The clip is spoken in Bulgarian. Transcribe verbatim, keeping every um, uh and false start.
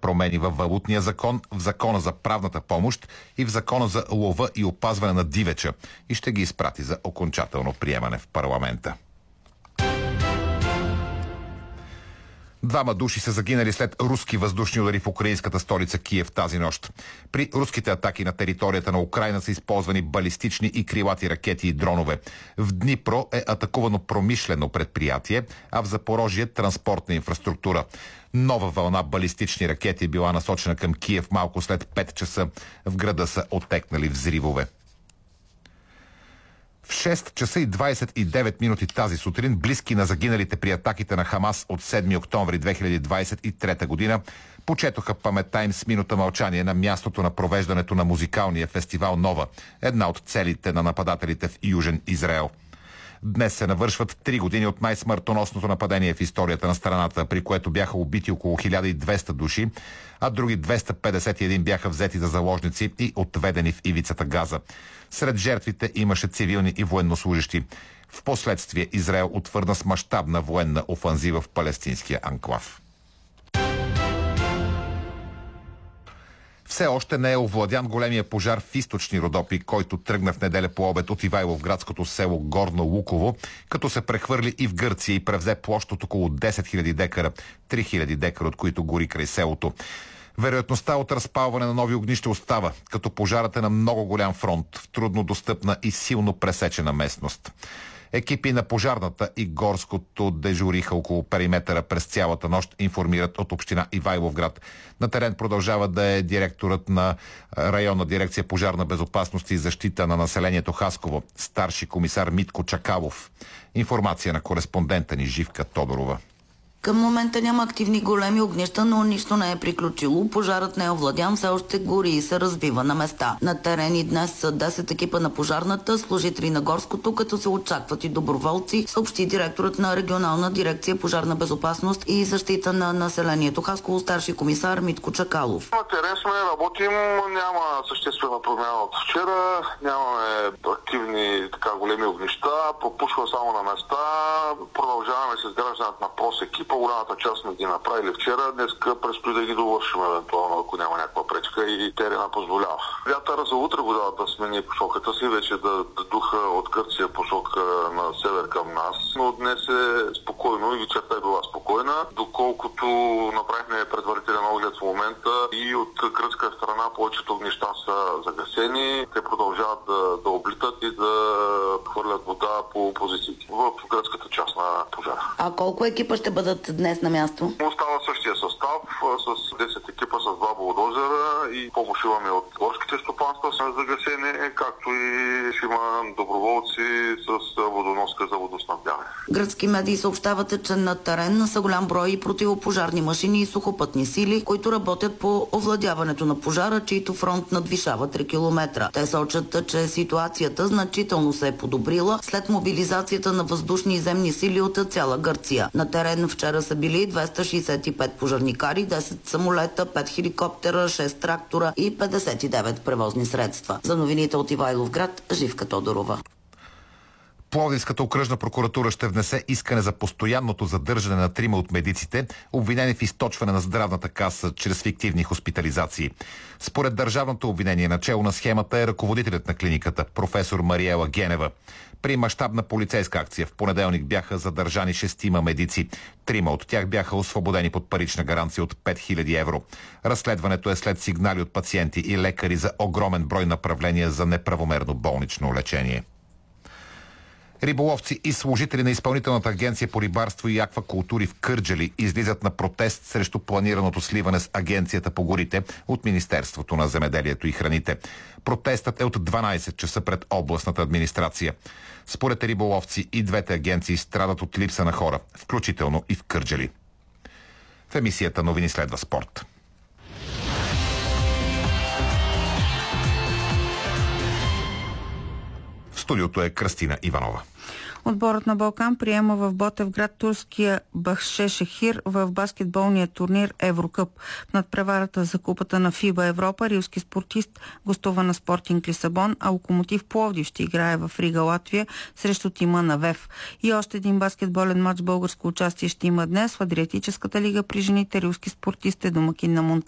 промени във валутния закон, в закона за правната помощ и в закона за лова и опазване на дивеча и ще ги изпрати за окончателно приемане в парламента. Двама души са загинали след руски въздушни удари в украинската столица Киев тази нощ. При руските атаки на територията на Украйна са използвани балистични и крилати ракети и дронове. В Днипро е атакувано промишлено предприятие, а в Запорожие транспортна инфраструктура. Нова вълна балистични ракети е била насочена към Киев малко след пет часа. В града са отекнали взривове. В шест часа и двадесет и девет минути тази сутрин близки на загиналите при атаките на Хамас от седми октомври две хиляди двадесет и трета година почетоха паметта им с минута мълчание на мястото на провеждането на музикалния фестивал Нова, една от целите на нападателите в Южен Израел. Днес се навършват три години от най-смъртоносното нападение в историята на страната, при което бяха убити около хиляда и двеста души, а други двеста петдесет и един бяха взети за заложници и отведени в ивицата Газа. Сред жертвите имаше цивилни и военнослужащи. Впоследствие Израел утвърдна с мащабна военна офанзива в палестинския анклав. Все още не е овладян големия пожар в източни Родопи, който тръгна в неделя по обед от Ивайловградското село Горно Луково, като се прехвърли и в Гърция и превзе площ от около десет хиляди декара, три хиляди декара от които гори край селото. Вероятността от разпалване на нови огнища остава, като пожарът е на много голям фронт, в трудно достъпна и силно пресечена местност. Екипи на пожарната и горското дежуриха около периметъра през цялата нощ, информират от община Ивайловград. На терен продължава да е директорът на районна дирекция пожарна безопасност и защита на населението Хасково, старши комисар Митко Чакалов. Информация на кореспондента ни Живка Тодорова. Към момента няма активни големи огнища, но нищо не е приключило. Пожарът не е овладян, все още гори и се развива на места. На терени днес са десет екипа на пожарната, служители на горското, като се очакват и доброволци, съобщи директорът на регионална дирекция пожарна безопасност и защита на населението Хасково, старши комисар Митко Чакалов. На терен сме, работим, няма съществена промяна от вчера, нямаме активни така големи огнища, пропушва само на места, продължаваме с изграждането на просеки. По-голямата част сме ги направили вчера, днеска предстои да ги довършим евентуално, ако няма някаква пречка и терена позволява. Вятъра за утре го дават да смени посоката си, вече да, да духа от Гърция посока на север към нас, но днес е спокойно и вечерта е била спокойна, доколкото направихме предварителен оглед в момента и от гръцка страна повечето огнища са загасени, те продължават да, да облитат и да хвърлят вода по позициите в гръцката част на пожара. А колко екипа ще бъдат днес на място? Остава същия състав с десет екипа с два булдозера и помощ имаме от горските стопанства са загасени, както и ще има доброволци с водоноска за водоснабдяване. Гръцки медии съобщават, че на терен са голям брой противопожарни машини и сухопътни сили, които работят по овладяването на пожара, чийто фронт надвишава три километра. Те сочат, че ситуацията значително се е подобрила след мобилизацията на въздушни и земни сили от цяла Гърция. На терен вчера са били двеста шейсет и пет пожарникари, десет самолета, пет хеликоптера, шест трактора и петдесет и девет превозни средства. За новините от Ивайловград, Живка Тодорова. Пловдивската окръжна прокуратура ще внесе искане за постоянното задържане на трима от медиците, обвинени в източване на здравната каса чрез фиктивни хоспитализации. Според държавното обвинение, начело на схемата е ръководителят на клиниката, професор Мариела Генева. При мащабна полицейска акция в понеделник бяха задържани шестима медици. Трима от тях бяха освободени под парична гаранция от пет хиляди евро. Разследването е след сигнали от пациенти и лекари за огромен брой направления за неправомерно болнично лечение. Риболовци и служители на Изпълнителната агенция по рибарство и аквакултури в Кърджали излизат на протест срещу планираното сливане с Агенцията по горите от Министерството на земеделието и храните. Протестът е от дванадесет часа пред областната администрация. Според риболовци и двете агенции страдат от липса на хора, включително и в Кърджали. В емисията новини следва спорт. В студиото е Кръстина Иванова. Отборът на Балкан приема в Ботевград турския Бахшешехир в баскетболния турнир Еврокъп. В надпреварата за купата на ФИБА Европа рилски спортист гостува на Спортинг Лисабон, а Локомотив Пловдив ще играе в Рига, Латвия срещу тима на ВЕФ. И още един баскетболен матч с българско участие ще има днес в Адриатическата лига при жените. Рилски спортист е домакин на Монтана.